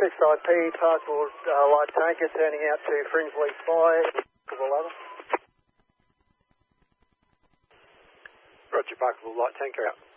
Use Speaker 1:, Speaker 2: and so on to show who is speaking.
Speaker 1: SIP, passport light tanker turning out to Frinsley Spy, level.
Speaker 2: Roger, Parkerville light tanker out.